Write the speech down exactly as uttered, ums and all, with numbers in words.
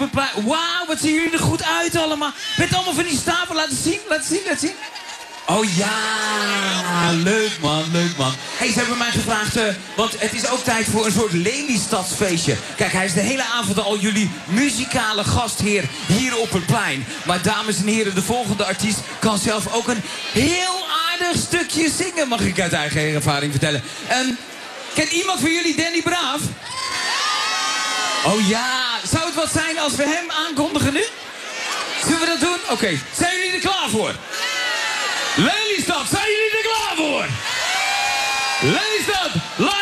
Wauw, wat zien jullie er goed uit allemaal. Met allemaal van die staven. Laten zien, laten zien, laten zien. Oh ja, leuk man, leuk man. Hey, ze hebben mij gevraagd, uh, want het is ook tijd voor een soort Lelystadsfeestje. Kijk, hij is de hele avond al jullie muzikale gastheer hier op het plein. Maar dames en heren, de volgende artiest kan zelf ook een heel aardig stukje zingen, mag ik uit eigen ervaring vertellen. Um, kent iemand van jullie Danny Braaf? Oh ja, zou het wat zijn als we hem aankondigen nu? Zullen we dat doen? Oké, okay. Zijn jullie er klaar voor? Lelystad, zijn jullie er klaar voor? Lelystad, live!